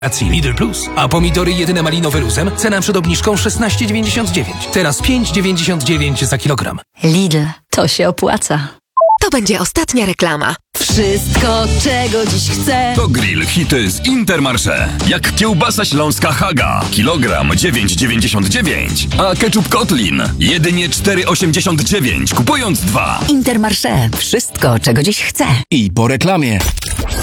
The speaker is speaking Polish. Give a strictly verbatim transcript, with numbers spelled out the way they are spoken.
Lidl Plus. A pomidory jedyne malinowe luzem, cena przed obniżką szesnaście dziewięćdziesiąt dziewięć. Teraz pięć dziewięćdziesiąt dziewięć za kilogram. Lidl, to się opłaca. To będzie ostatnia reklama. Wszystko, czego dziś chcę. To grill hity z Intermarché. Jak kiełbasa śląska Haga. Kilogram dziewięć dziewięćdziesiąt dziewięć. A ketchup Kotlin jedynie cztery osiemdziesiąt dziewięć. Kupując dwa. Intermarché. Wszystko, czego dziś chcę. I po reklamie.